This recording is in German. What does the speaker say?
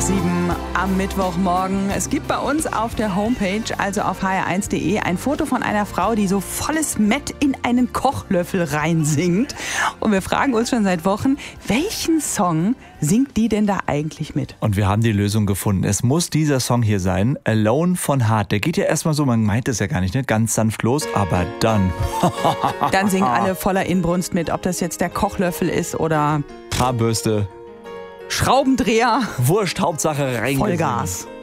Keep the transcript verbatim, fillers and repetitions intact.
sieben am Mittwochmorgen. Es gibt bei uns auf der Homepage, also auf h r eins punkt d e, ein Foto von einer Frau, die so volles Mett in einen Kochlöffel reinsingt. Und wir fragen uns schon seit Wochen, welchen Song singt die denn da eigentlich mit? Und wir haben die Lösung gefunden. Es muss dieser Song hier sein, Alone von Heart. Der geht ja erstmal so, man meint es ja gar nicht, ne? Ganz sanft los, aber dann. Dann singen alle voller Inbrunst mit, ob das jetzt der Kochlöffel ist oder Haarbürste, Schraubendreher. Wurscht, Hauptsache reingesungen. Vollgas.